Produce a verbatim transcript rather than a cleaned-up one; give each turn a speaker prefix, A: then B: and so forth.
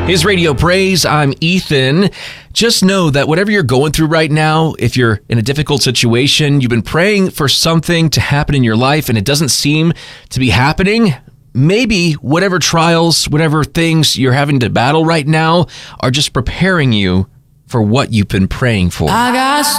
A: His Radio Praise, I'm Ethan. Just know that whatever you're going through right now, if you're in a difficult situation, you've been praying for something to happen in your life and it doesn't seem to be happening, maybe whatever trials, whatever things you're having to battle right now are just preparing you for what you've been praying for.
B: I got